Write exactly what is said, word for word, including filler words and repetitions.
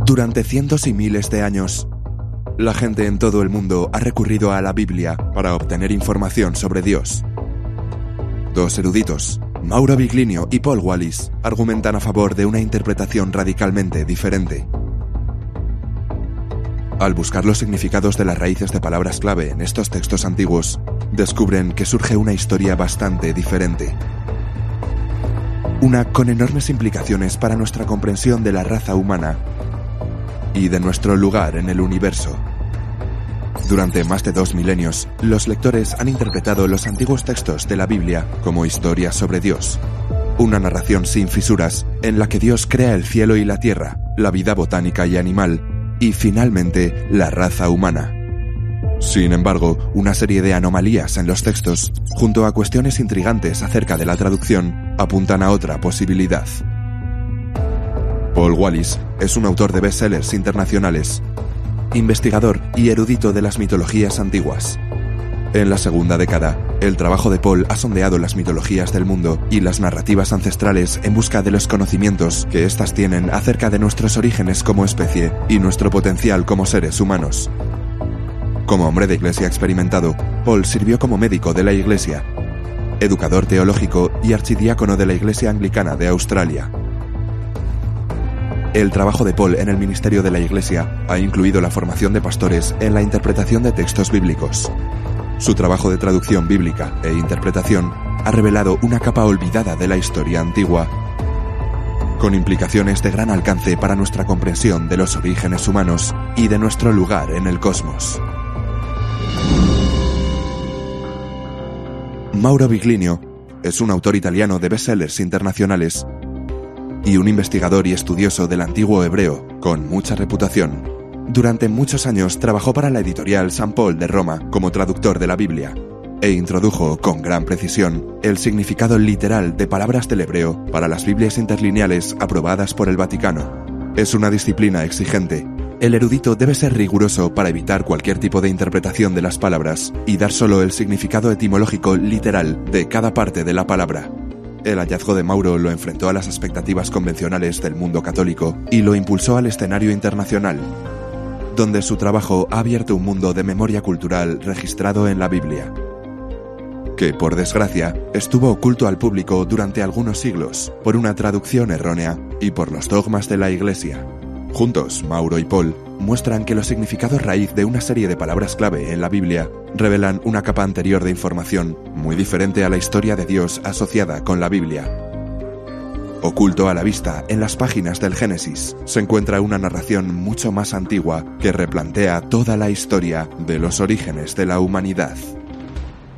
Durante cientos y miles de años, la gente en todo el mundo ha recurrido a la Biblia para obtener información sobre Dios. Dos eruditos, Mauro Viglinio y Paul Wallis, argumentan a favor de una interpretación radicalmente diferente. Al buscar los significados de las raíces de palabras clave en estos textos antiguos, descubren que surge una historia bastante diferente. Una con enormes implicaciones para nuestra comprensión de la raza humana y de nuestro lugar en el universo. Durante más de dos milenios, los lectores han interpretado los antiguos textos de la Biblia como historias sobre Dios. Una narración sin fisuras en la que Dios crea el cielo y la tierra, la vida botánica y animal, y finalmente la raza humana. Sin embargo, una serie de anomalías en los textos, junto a cuestiones intrigantes acerca de la traducción, apuntan a otra posibilidad. Paul Wallis es un autor de bestsellers internacionales, investigador y erudito de las mitologías antiguas. En la segunda década, el trabajo de Paul ha sondeado las mitologías del mundo y las narrativas ancestrales en busca de los conocimientos que éstas tienen acerca de nuestros orígenes como especie y nuestro potencial como seres humanos. Como hombre de iglesia experimentado, Paul sirvió como médico de la iglesia, educador teológico y archidiácono de la Iglesia Anglicana de Australia. El trabajo de Paul en el ministerio de la Iglesia ha incluido la formación de pastores en la interpretación de textos bíblicos. Su trabajo de traducción bíblica e interpretación ha revelado una capa olvidada de la historia antigua, con implicaciones de gran alcance para nuestra comprensión de los orígenes humanos y de nuestro lugar en el cosmos. Mauro Viglinio es un autor italiano de bestsellers internacionales y un investigador y estudioso del antiguo hebreo con mucha reputación. Durante muchos años trabajó para la editorial San Paul de Roma como traductor de la Biblia e introdujo con gran precisión el significado literal de palabras del hebreo para las Biblias interlineales aprobadas por el Vaticano. Es una disciplina exigente. El erudito debe ser riguroso para evitar cualquier tipo de interpretación de las palabras y dar solo el significado etimológico literal de cada parte de la palabra. El hallazgo de Mauro lo enfrentó a las expectativas convencionales del mundo católico y lo impulsó al escenario internacional, donde su trabajo ha abierto un mundo de memoria cultural registrado en la Biblia, que, por desgracia, estuvo oculto al público durante algunos siglos por una traducción errónea y por los dogmas de la Iglesia. Juntos, Mauro y Paul muestran que los significados raíz de una serie de palabras clave en la Biblia revelan una capa anterior de información muy diferente a la historia de Dios asociada con la Biblia. Oculto a la vista en las páginas del Génesis se encuentra una narración mucho más antigua que replantea toda la historia de los orígenes de la humanidad.